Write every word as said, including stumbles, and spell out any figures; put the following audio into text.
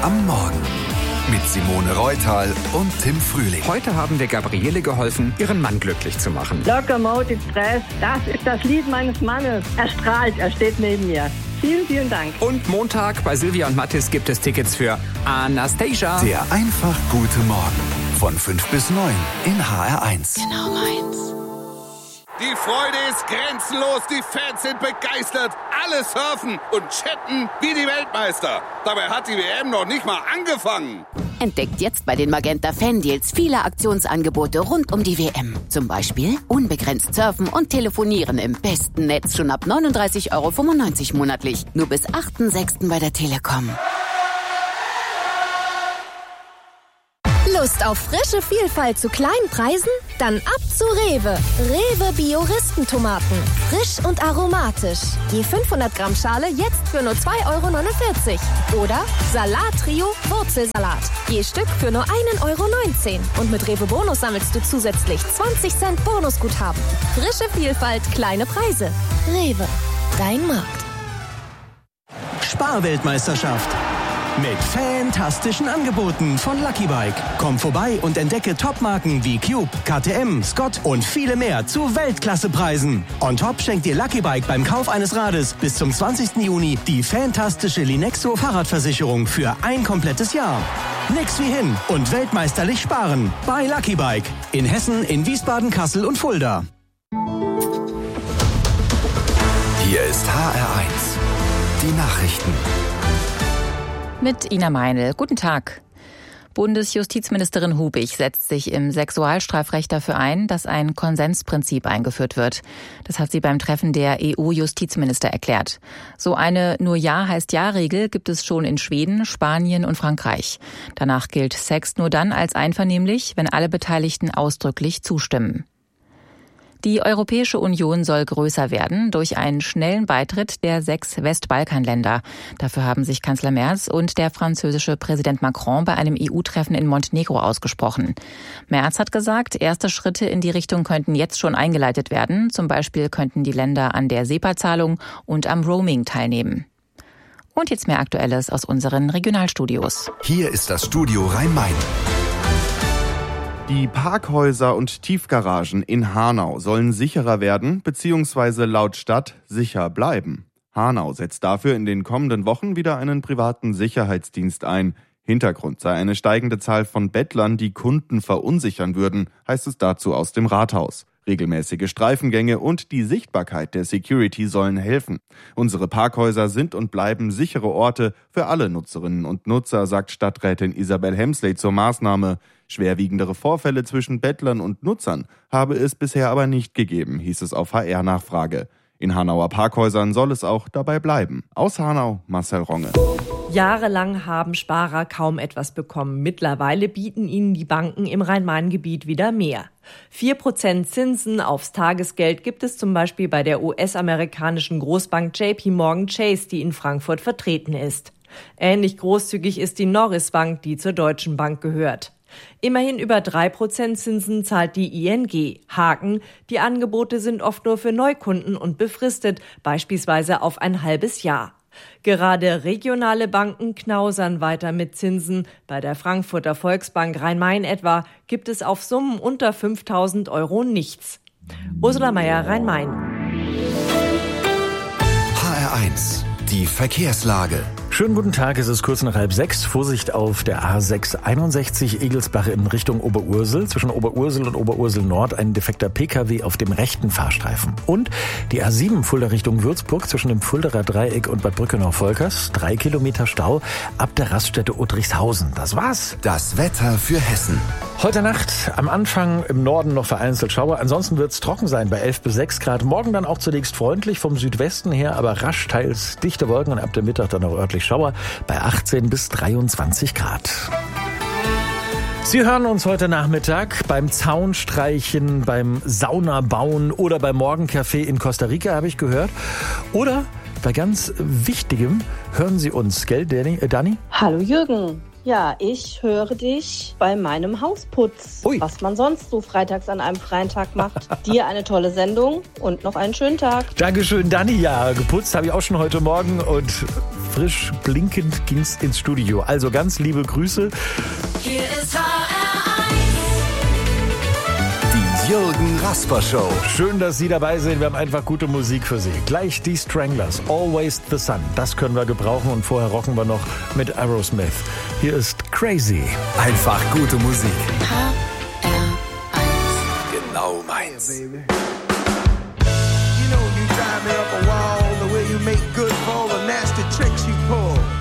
am Morgen mit Simone Reutal und Tim Frühling. Heute haben wir Gabriele geholfen, ihren Mann glücklich zu machen. Locomotive Stress, das ist das Lied meines Mannes. Er strahlt, er steht neben mir. Vielen, vielen Dank. Und Montag bei Silvia und Mathis gibt es Tickets für Anastasia. Der einfach gute Morgen von fünf bis neun in H R eins. Genau meins. Die Freude ist grenzenlos, die Fans sind begeistert, alle surfen und chatten wie die Weltmeister. Dabei hat die W M noch nicht mal angefangen. Entdeckt jetzt bei den Magenta Fan-Deals viele Aktionsangebote rund um die W M. Zum Beispiel unbegrenzt surfen und telefonieren im besten Netz schon ab neununddreißig Euro fünfundneunzig monatlich. Nur bis achten sechsten bei der Telekom. Lust auf frische Vielfalt zu kleinen Preisen? Dann ab zu Rewe. Rewe Bio-Ristentomaten. Frisch und aromatisch. Je fünfhundert Gramm Schale jetzt für nur zwei Euro neunundvierzig. Oder Salat-Trio Wurzelsalat. Je Stück für nur ein Euro neunzehn. Und mit Rewe Bonus sammelst du zusätzlich zwanzig Cent Bonusguthaben. Frische Vielfalt, kleine Preise. Rewe. Dein Markt. Sparweltmeisterschaft. Mit fantastischen Angeboten von Lucky Bike. Komm vorbei und entdecke Topmarken wie Cube, K T M, Scott und viele mehr zu Weltklassepreisen. On top schenkt dir Lucky Bike beim Kauf eines Rades bis zum zwanzigsten Juni die fantastische Linexo Fahrradversicherung für ein komplettes Jahr. Nix wie hin und weltmeisterlich sparen bei Lucky Bike. In Hessen, in Wiesbaden, Kassel und Fulda. Hier ist H R eins. Die Nachrichten. Mit Ina Meinl. Guten Tag. Bundesjustizministerin Hubig setzt sich im Sexualstrafrecht dafür ein, dass ein Konsensprinzip eingeführt wird. Das hat sie beim Treffen der E U-Justizminister erklärt. So eine Nur-Ja-heißt-Ja-Regel gibt es schon in Schweden, Spanien und Frankreich. Danach gilt Sex nur dann als einvernehmlich, wenn alle Beteiligten ausdrücklich zustimmen. Die Europäische Union soll größer werden durch einen schnellen Beitritt der sechs Westbalkanländer. Dafür haben sich Kanzler Merz und der französische Präsident Macron bei einem E U-Treffen in Montenegro ausgesprochen. Merz hat gesagt, erste Schritte in die Richtung könnten jetzt schon eingeleitet werden. Zum Beispiel könnten die Länder an der SEPA-Zahlung und am Roaming teilnehmen. Und jetzt mehr Aktuelles aus unseren Regionalstudios. Hier ist das Studio Rhein-Main. Die Parkhäuser und Tiefgaragen in Hanau sollen sicherer werden bzw. laut Stadt sicher bleiben. Hanau setzt dafür in den kommenden Wochen wieder einen privaten Sicherheitsdienst ein. Hintergrund sei eine steigende Zahl von Bettlern, die Kunden verunsichern würden, heißt es dazu aus dem Rathaus. Regelmäßige Streifengänge und die Sichtbarkeit der Security sollen helfen. Unsere Parkhäuser sind und bleiben sichere Orte für alle Nutzerinnen und Nutzer, sagt Stadträtin Isabel Hemsley zur Maßnahme. Schwerwiegendere Vorfälle zwischen Bettlern und Nutzern habe es bisher aber nicht gegeben, hieß es auf H R-Nachfrage. In Hanauer Parkhäusern soll es auch dabei bleiben. Aus Hanau, Marcel Ronge. Jahrelang haben Sparer kaum etwas bekommen. Mittlerweile bieten ihnen die Banken im Rhein-Main-Gebiet wieder mehr. Vier Prozent Zinsen aufs Tagesgeld gibt es zum Beispiel bei der U S-amerikanischen Großbank J P Morgan Chase, die in Frankfurt vertreten ist. Ähnlich großzügig ist die Norris Bank, die zur Deutschen Bank gehört. Immerhin über drei Prozent Zinsen zahlt die I N G. Haken: Die Angebote sind oft nur für Neukunden und befristet, beispielsweise auf ein halbes Jahr. Gerade regionale Banken knausern weiter mit Zinsen. Bei der Frankfurter Volksbank Rhein-Main etwa gibt es auf Summen unter fünftausend Euro nichts. Ursula Meier, Rhein-Main. H R eins. Die Verkehrslage. Schönen guten Tag, es ist kurz nach halb sechs. Vorsicht auf der A sechs einundsechzig Egelsbach in Richtung Oberursel. Zwischen Oberursel und Oberursel Nord ein defekter P K W auf dem rechten Fahrstreifen. Und die A sieben Fulda Richtung Würzburg zwischen dem Fulderer Dreieck und Bad Brückenau-Volkers. Drei Kilometer Stau ab der Raststätte Uttrichshausen. Das war's. Das Wetter für Hessen. Heute Nacht am Anfang im Norden noch vereinzelt Schauer. Ansonsten wird's trocken sein bei elf bis sechs Grad. Morgen dann auch zunächst freundlich vom Südwesten her, aber rasch teils dichte Wolken und ab dem Mittag dann auch örtlich Schauer bei achtzehn bis dreiundzwanzig Grad. Sie hören uns heute Nachmittag beim Zaunstreichen, beim Saunabauen oder beim Morgencafé in Costa Rica, habe ich gehört. Oder bei ganz Wichtigem hören Sie uns, gell, Dani? Äh, Dani? Hallo Jürgen. Ja, ich höre dich bei meinem Hausputz. Ui. Was man sonst so freitags an einem freien Tag macht. Dir eine tolle Sendung und noch einen schönen Tag. Dankeschön, Dani. Ja, geputzt habe ich auch schon heute Morgen und frisch blinkend ging's ins Studio. Also ganz liebe Grüße. Hier ist H R eins. Die Jürgen Rasper Show. Schön, dass Sie dabei sind. Wir haben einfach gute Musik für Sie. Gleich die Stranglers, Always the Sun. Das können wir gebrauchen und vorher rocken wir noch mit Aerosmith. Hier ist Crazy. Einfach gute Musik. H R eins. Genau meins. You know you drive me up a